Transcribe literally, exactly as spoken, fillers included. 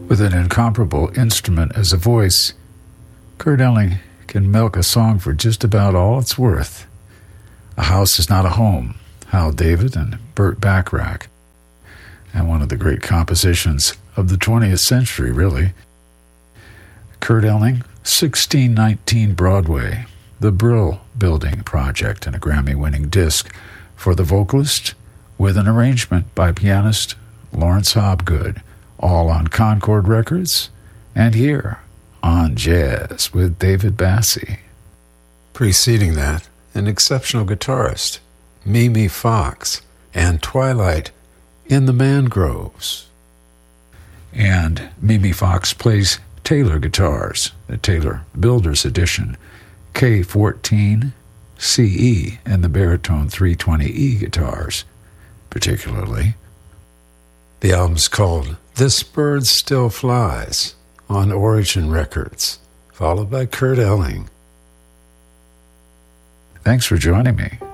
With an incomparable instrument as a voice, Kurt Elling can milk a song for just about all it's worth. A House Is Not a Home, Hal David and Burt Bacharach, and one of the great compositions of the twentieth century, really. Kurt Elling, sixteen nineteen Broadway, the Brill Building Project, and a Grammy-winning disc for the vocalist, with an arrangement by pianist Lawrence Hobgood, all on Concord Records, and here on Jazz with David Bassie. Preceding that, an exceptional guitarist, Mimi Fox, and Twilight in the Mangroves. And Mimi Fox plays Taylor guitars, the Taylor Builders Edition, K fourteen C E, and the baritone three twenty E guitars, particularly. The album's called This Bird Still Flies on Origin Records, followed by Kurt Elling. Thanks for joining me.